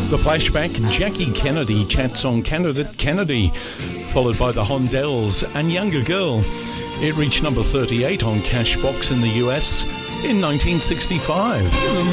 The Flashback, Jackie Kennedy chats on Candidate Kennedy, followed by the Hondells and Younger Girl. It reached number 38 on Cashbox in the US in 1965.